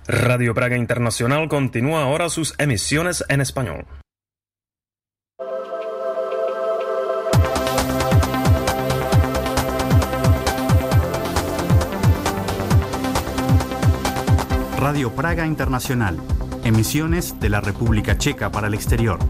Radio Praga Internacional continúa ahora sus emisiones en español. Radio Praga Internacional. Emisiones de la República Checa para el exterior.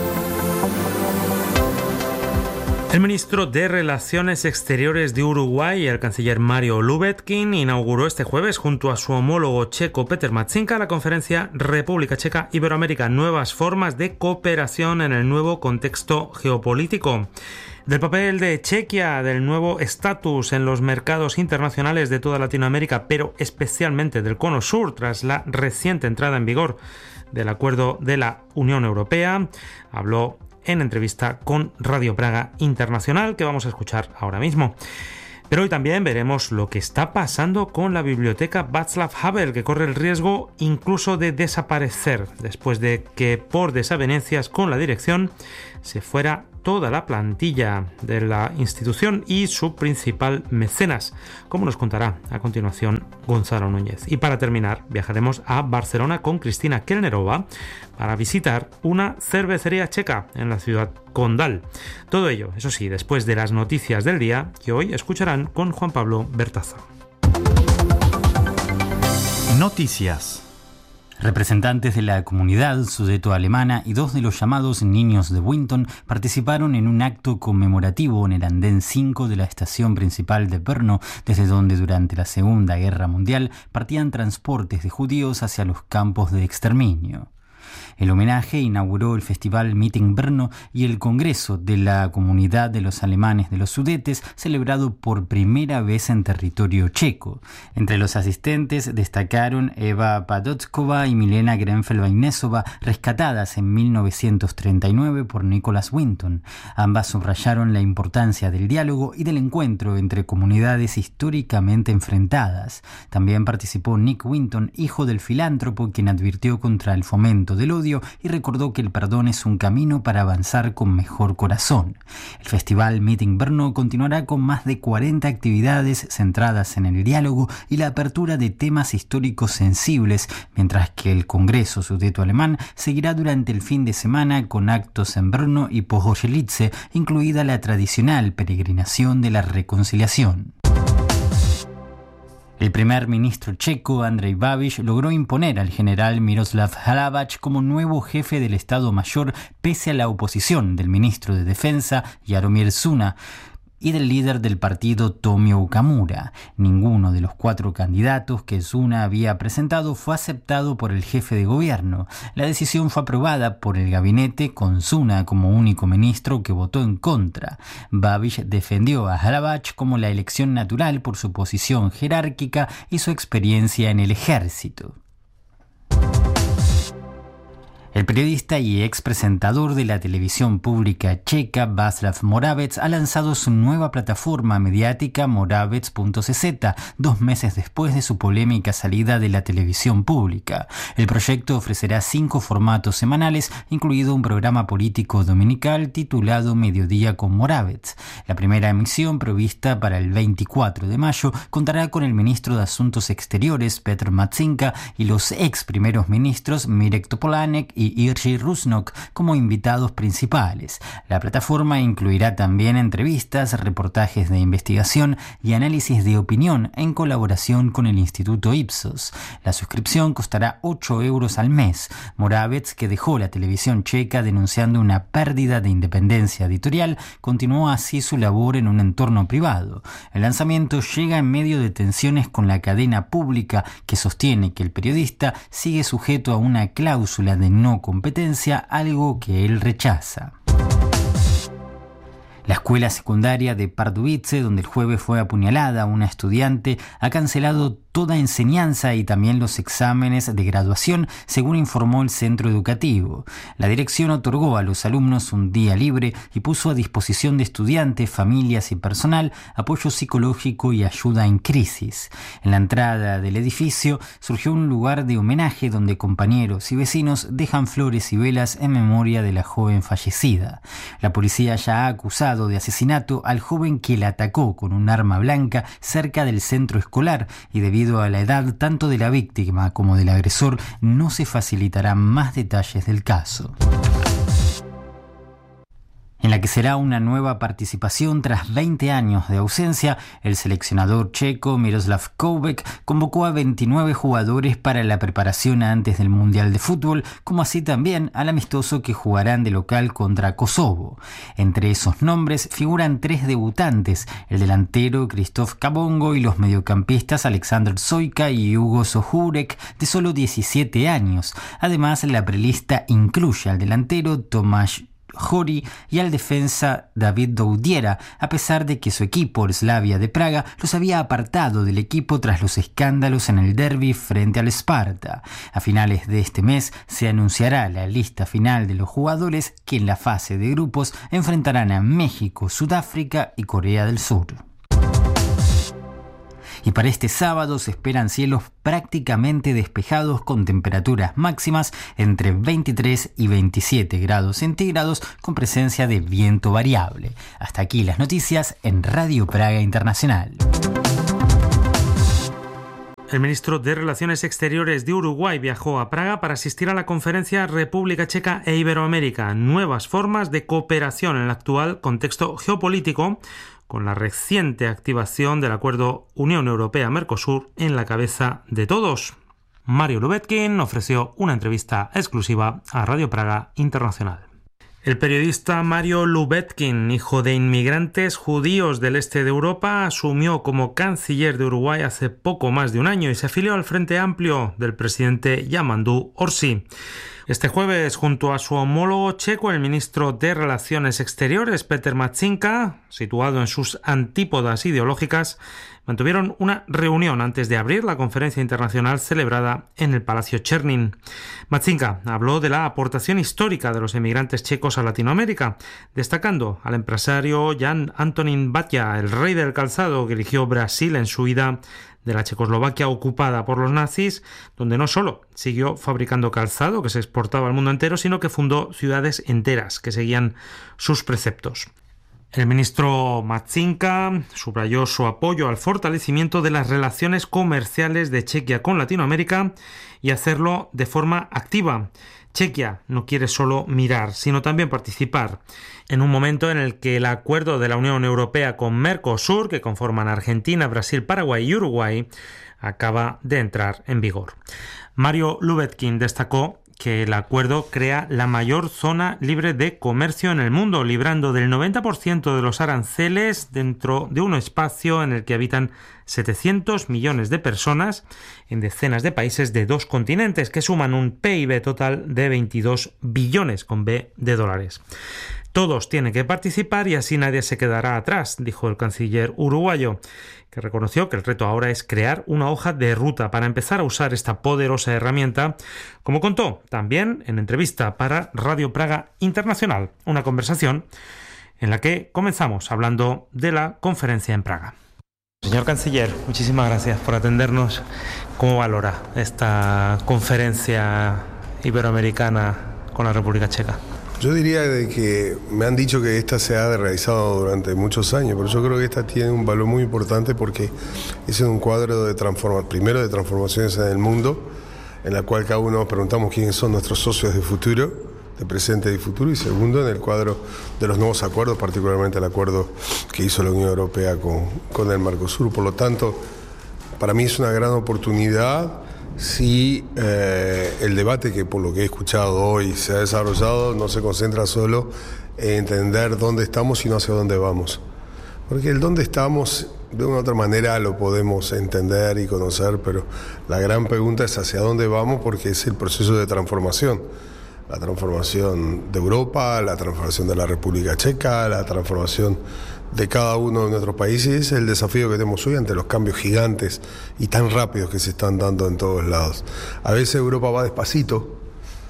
El ministro de Relaciones Exteriores de Uruguay, el canciller Mario Lubetkin, inauguró este jueves junto a su homólogo checo Petr Matčinka la conferencia República Checa Iberoamérica, nuevas formas de cooperación en el nuevo contexto geopolítico. Del papel de Chequia, del nuevo estatus en los mercados internacionales de toda Latinoamérica, pero especialmente del Cono Sur, tras la reciente entrada en vigor del acuerdo de la Unión Europea, habló en entrevista con Radio Praga Internacional, que vamos a escuchar ahora mismo. Pero hoy también veremos lo que está pasando con la biblioteca Václav Havel, que corre el riesgo incluso de desaparecer después de que, por desavenencias con la dirección, se fuera toda la plantilla de la institución y su principal mecenas, como nos contará a continuación Gonzalo Núñez. Y para terminar, viajaremos a Barcelona con Cristina Kellnerova para visitar una cervecería checa en la ciudad condal. Todo ello, eso sí, después de las noticias del día que hoy escucharán con Juan Pablo Bertaza. Noticias. Representantes de la comunidad sudeto-alemana y dos de los llamados niños de Winton participaron en un acto conmemorativo en el andén 5 de la estación principal de Brno, desde donde durante la Segunda Guerra Mundial partían transportes de judíos hacia los campos de exterminio. El homenaje inauguró el festival Meeting Brno y el Congreso de la Comunidad de los Alemanes de los Sudetes, celebrado por primera vez en territorio checo. Entre los asistentes destacaron Eva Padockova y Milena Grenfell-Vainesova, rescatadas en 1939 por Nicholas Winton. Ambas subrayaron la importancia del diálogo y del encuentro entre comunidades históricamente enfrentadas. También participó Nick Winton, hijo del filántropo, quien advirtió contra el fomento del odio y recordó que el perdón es un camino para avanzar con mejor corazón. El festival Meeting Brno continuará con más de 40 actividades centradas en el diálogo y la apertura de temas históricos sensibles, mientras que el Congreso Sudeto-Alemán seguirá durante el fin de semana con actos en Brno y Pohoselice, incluida la tradicional peregrinación de la reconciliación. El primer ministro checo, Andrej Babiš, logró imponer al general Miroslav Hlabac como nuevo jefe del Estado Mayor pese a la oposición del ministro de Defensa, Jaromír Zuna, y del líder del partido, Tomio Okamura. Ninguno de los 4 candidatos que Zuna había presentado fue aceptado por el jefe de gobierno. La decisión fue aprobada por el gabinete, con Zuna como único ministro que votó en contra. Babiš defendió a Hlabac como la elección natural por su posición jerárquica y su experiencia en el ejército. El periodista y expresentador de la televisión pública checa Václav Moravec ha lanzado su nueva plataforma mediática Moravec.cz 2 meses después de su polémica salida de la televisión pública. El proyecto ofrecerá 5 formatos semanales, incluido un programa político dominical titulado Mediodía con Moravec. La primera emisión, prevista para el 24 de mayo, contará con el ministro de Asuntos Exteriores Petr Matčinka y los ex primeros ministros Mirek Topolánek y Jiří Rusnok como invitados principales. La plataforma incluirá también entrevistas, reportajes de investigación y análisis de opinión en colaboración con el Instituto Ipsos. La suscripción costará 8 euros al mes. Moravec, que dejó la televisión checa denunciando una pérdida de independencia editorial, continuó así su labor en un entorno privado. El lanzamiento llega en medio de tensiones con la cadena pública, que sostiene que el periodista sigue sujeto a una cláusula de no competencia, algo que él rechaza. La escuela secundaria de Pardubice, donde el jueves fue apuñalada una estudiante, ha cancelado toda enseñanza y también los exámenes de graduación, según informó el centro educativo. La dirección otorgó a los alumnos un día libre y puso a disposición de estudiantes, familias y personal apoyo psicológico y ayuda en crisis. En la entrada del edificio surgió un lugar de homenaje donde compañeros y vecinos dejan flores y velas en memoria de la joven fallecida. La policía ya ha acusado acusado de asesinato al joven que la atacó con un arma blanca cerca del centro escolar, y debido a la edad tanto de la víctima como del agresor no se facilitarán más detalles del caso. En la que será una nueva participación tras 20 años de ausencia, el seleccionador checo Miroslav Koubek convocó a 29 jugadores para la preparación antes del Mundial de Fútbol, como así también al amistoso que jugarán de local contra Kosovo. Entre esos nombres figuran 3 debutantes, el delantero Krzysztof Kabongo y los mediocampistas Alexander Soyka y Hugo Sohurek, de solo 17 años. Además, la prelista incluye al delantero Tomasz Jori y al defensa David Doudiera, a pesar de que su equipo, el Slavia de Praga, los había apartado del equipo tras los escándalos en el derbi frente al Sparta. A finales de este mes se anunciará la lista final de los jugadores que en la fase de grupos enfrentarán a México, Sudáfrica y Corea del Sur. Y para este sábado se esperan cielos prácticamente despejados con temperaturas máximas entre 23 y 27 grados centígrados con presencia de viento variable. Hasta aquí las noticias en Radio Praga Internacional. El ministro de Relaciones Exteriores de Uruguay viajó a Praga para asistir a la conferencia República Checa e Iberoamérica, nuevas formas de cooperación en el actual contexto geopolítico, con la reciente activación del acuerdo Unión Europea-Mercosur en la cabeza de todos. Mario Lubetkin ofreció una entrevista exclusiva a Radio Praga Internacional. El periodista Mario Lubetkin, hijo de inmigrantes judíos del este de Europa, asumió como canciller de Uruguay hace poco más de un año y se afilió al Frente Amplio del presidente Yamandu Orsi. Este jueves, junto a su homólogo checo, el ministro de Relaciones Exteriores, Peter Matšinka, situado en sus antípodas ideológicas, mantuvieron una reunión antes de abrir la conferencia internacional celebrada en el Palacio Černin. Matšinka habló de la aportación histórica de los emigrantes checos a Latinoamérica, destacando al empresario Jan Antonín Baťa, el rey del calzado que eligió Brasil en su huida de la Checoslovaquia ocupada por los nazis, donde no solo siguió fabricando calzado que se exportaba al mundo entero, sino que fundó ciudades enteras que seguían sus preceptos. El ministro Matšinka subrayó su apoyo al fortalecimiento de las relaciones comerciales de Chequia con Latinoamérica y hacerlo de forma activa. Chequia no quiere solo mirar, sino también participar, en un momento en el que el acuerdo de la Unión Europea con Mercosur, que conforman Argentina, Brasil, Paraguay y Uruguay, acaba de entrar en vigor. Mario Lubetkin destacó que el acuerdo crea la mayor zona libre de comercio en el mundo, librando del 90% de los aranceles dentro de un espacio en el que habitan 700 millones de personas en decenas de países de 2 continentes que suman un PIB total de 22 billones con B de dólares. Todos tienen que participar y así nadie se quedará atrás, dijo el canciller uruguayo, que reconoció que el reto ahora es crear una hoja de ruta para empezar a usar esta poderosa herramienta, como contó también en entrevista para Radio Praga Internacional, una conversación en la que comenzamos hablando de la conferencia en Praga. Señor canciller, muchísimas gracias por atendernos. ¿Cómo valora esta conferencia iberoamericana con la República Checa? Yo diría de que me han dicho que esta se ha realizado durante muchos años, pero yo creo que esta tiene un valor muy importante porque es un cuadro de transformaciones en el mundo, en la cual cada uno nos preguntamos quiénes son nuestros socios de futuro, de presente y futuro, y segundo, en el cuadro de los nuevos acuerdos, particularmente el acuerdo que hizo la Unión Europea con el Mercosur. Por lo tanto, para mí es una gran oportunidad. Si el debate que por lo que he escuchado hoy se ha desarrollado no se concentra solo en entender dónde estamos, sino hacia dónde vamos. Porque el dónde estamos, de una u otra manera lo podemos entender y conocer, pero la gran pregunta es hacia dónde vamos, porque es el proceso de transformación. La transformación de Europa, la transformación de la República Checa, la transformación de cada uno de nuestros países, el desafío que tenemos hoy ante los cambios gigantes y tan rápidos que se están dando en todos lados. A veces Europa va despacito,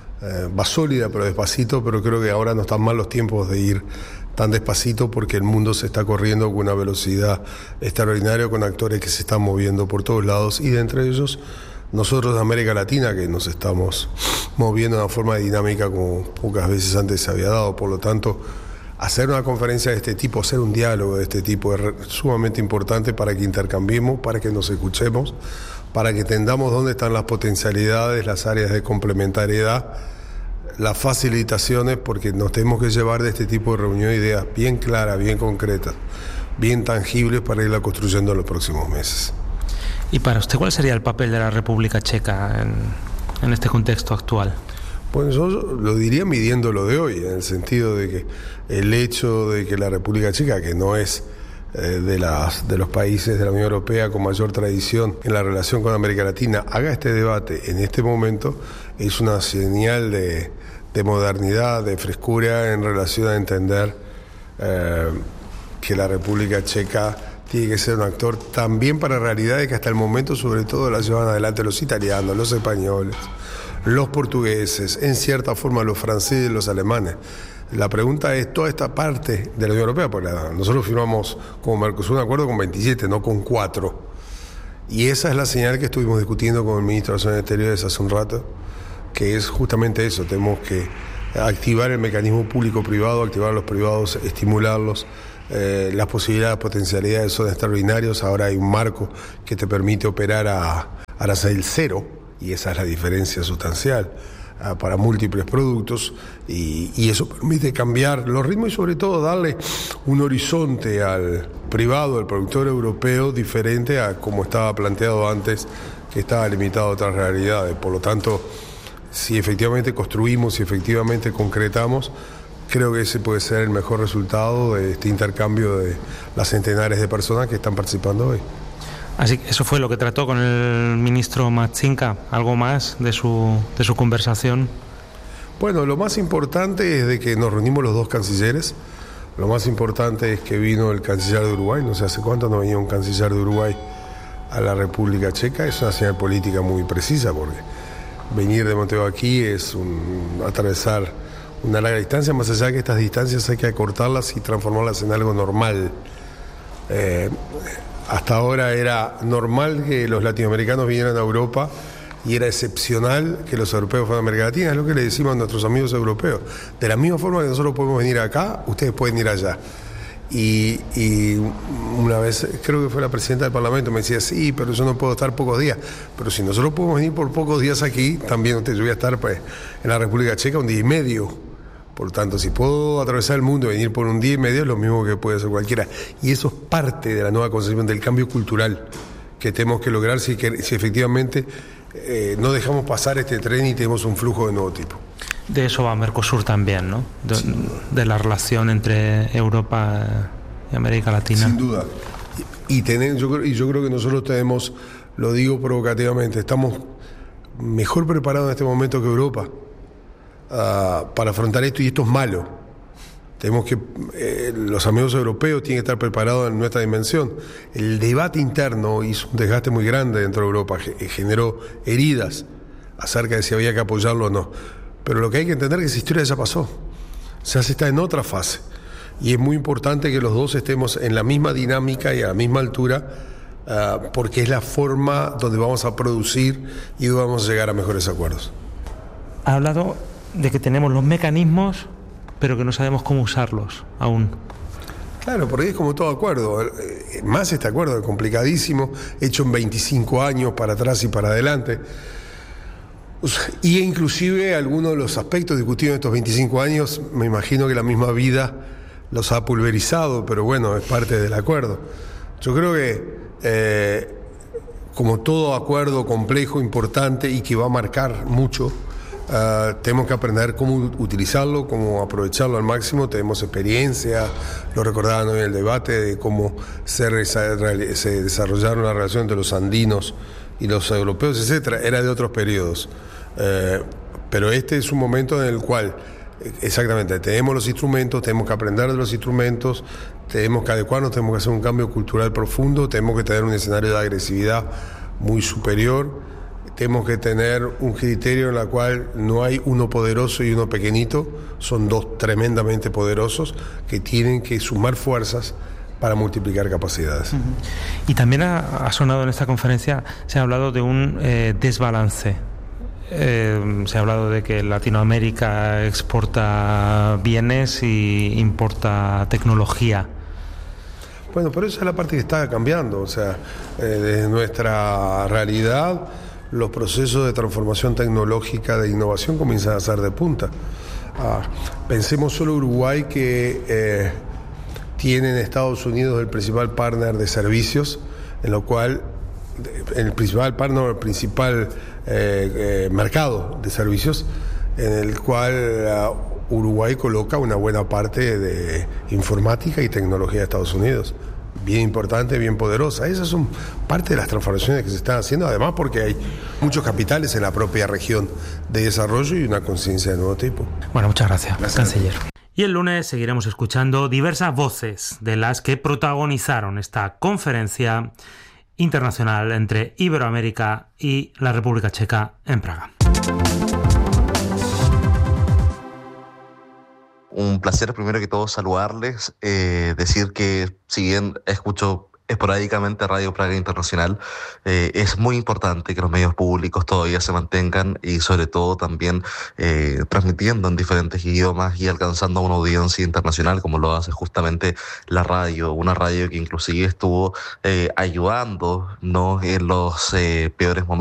va sólida pero despacito, pero creo que ahora no están mal los tiempos de ir tan despacito porque el mundo se está corriendo con una velocidad extraordinaria, con actores que se están moviendo por todos lados y de entre ellos nosotros de América Latina, que nos estamos moviendo de una forma dinámica como pocas veces antes se había dado. Por lo tanto, hacer una conferencia de este tipo, hacer un diálogo de este tipo es sumamente importante para que intercambiemos, para que nos escuchemos, para que entendamos dónde están las potencialidades, las áreas de complementariedad, las facilitaciones, porque nos tenemos que llevar de este tipo de reunión ideas bien claras, bien concretas, bien tangibles para irla construyendo en los próximos meses. ¿Y para usted cuál sería el papel de la República Checa en este contexto actual? Bueno, yo lo diría midiendo lo de hoy, en el sentido de que el hecho de que la República Checa, que no es de los países de la Unión Europea con mayor tradición en la relación con América Latina, haga este debate en este momento, es una señal de modernidad, de frescura en relación a entender que la República Checa tiene que ser un actor también para realidades que hasta el momento sobre todo las llevan adelante los italianos, los españoles, los portugueses, en cierta forma los franceses y los alemanes. La pregunta es toda esta parte de la Unión Europea, porque nosotros firmamos como Mercosur un acuerdo con 27, no con 4. Y esa es la señal que estuvimos discutiendo con el ministro de Relaciones Exteriores hace un rato, que es justamente eso, tenemos que activar el mecanismo público-privado, activar a los privados, estimularlos. Las posibilidades, las potencialidades son extraordinarias. Ahora hay un marco que te permite operar a arancel cero, y esa es la diferencia sustancial para múltiples productos, y eso permite cambiar los ritmos y sobre todo darle un horizonte al privado, al productor europeo, diferente a como estaba planteado antes, que estaba limitado a otras realidades. Por lo tanto, si efectivamente construimos, si efectivamente concretamos, creo que ese puede ser el mejor resultado de este intercambio de las centenares de personas que están participando hoy. Así que eso fue lo que trató con el ministro Matsinka. ¿Algo más de su conversación? Bueno, lo más importante es de que nos reunimos los dos cancilleres. Lo más importante es que vino el canciller de Uruguay. No sé hace cuánto no venía un canciller de Uruguay a la República Checa. Es una señal política muy precisa, porque venir de Montevideo aquí es atravesar una larga distancia. Más allá de que estas distancias hay que acortarlas y transformarlas en algo normal. Hasta ahora era normal que los latinoamericanos vinieran a Europa y era excepcional que los europeos fueran a América Latina. Es lo que le decimos a nuestros amigos europeos. De la misma forma que nosotros podemos venir acá, ustedes pueden ir allá. Y una vez, creo que fue la presidenta del Parlamento, me decía, sí, pero yo no puedo estar pocos días. Pero si nosotros podemos venir por pocos días aquí, también yo voy a estar pues, en la República Checa un día y medio. Por tanto, si puedo atravesar el mundo y venir por un día y medio, es lo mismo que puede hacer cualquiera. Y eso es parte de la nueva concepción del cambio cultural que tenemos que lograr si efectivamente no dejamos pasar este tren y tenemos un flujo de nuevo tipo. De eso va Mercosur también, ¿no? De la relación entre Europa y América Latina. Sin duda. Yo creo que nosotros tenemos, lo digo provocativamente, estamos mejor preparados en este momento que Europa. Para afrontar esto, y esto es malo. Tenemos que los amigos europeos tienen que estar preparados en nuestra dimensión. El debate interno hizo un desgaste muy grande dentro de Europa, generó heridas acerca de si había que apoyarlo o no. Pero lo que hay que entender es que esa historia ya pasó, ya se está en otra fase, y es muy importante que los dos estemos en la misma dinámica y a la misma altura, porque es la forma donde vamos a producir y donde vamos a llegar a mejores acuerdos. Ha hablado de que tenemos los mecanismos, pero que no sabemos cómo usarlos aún. Claro, porque es como todo acuerdo, más este acuerdo complicadísimo, hecho en 25 años para atrás y para adelante, y inclusive algunos de los aspectos discutidos en estos 25 años, me imagino que la misma vida los ha pulverizado, pero bueno, es parte del acuerdo. Yo creo que como todo acuerdo complejo, importante y que va a marcar mucho, tenemos que aprender cómo utilizarlo, cómo aprovecharlo al máximo. Tenemos experiencia, lo recordaban hoy en el debate, de cómo se desarrollaron las relaciones entre los andinos y los europeos, etcétera. Era de otros periodos, pero este es un momento en el cual exactamente tenemos los instrumentos, tenemos que aprender de los instrumentos, tenemos que adecuarnos, tenemos que hacer un cambio cultural profundo, tenemos que tener un escenario de agresividad muy superior. Tenemos que tener un criterio en el cual no hay uno poderoso y uno pequeñito, son dos tremendamente poderosos que tienen que sumar fuerzas para multiplicar capacidades. Y también ha sonado en esta conferencia, se ha hablado de un desbalance Se ha hablado de que Latinoamérica exporta bienes y importa tecnología. Bueno, pero esa es la parte que está cambiando. O sea, desde nuestra realidad, los procesos de transformación tecnológica, de innovación, comienzan a ser de punta. Pensemos solo Uruguay, que tiene en Estados Unidos el principal partner de servicios, en lo cual el principal partner, el principal mercado de servicios, en el cual Uruguay coloca una buena parte de informática y tecnología de Estados Unidos. Bien importante, bien poderosa. Esas son parte de las transformaciones que se están haciendo, además porque hay muchos capitales en la propia región de desarrollo y una conciencia de nuevo tipo. Bueno, muchas gracias, canciller. Y el lunes seguiremos escuchando diversas voces de las que protagonizaron esta conferencia internacional entre Iberoamérica y la República Checa en Praga. Un placer, primero que todo, saludarles, decir que si bien escucho esporádicamente Radio Praga Internacional, es muy importante que los medios públicos todavía se mantengan y sobre todo también transmitiendo en diferentes idiomas y alcanzando a una audiencia internacional como lo hace justamente la radio, una radio que inclusive estuvo ayudándonos en los peores momentos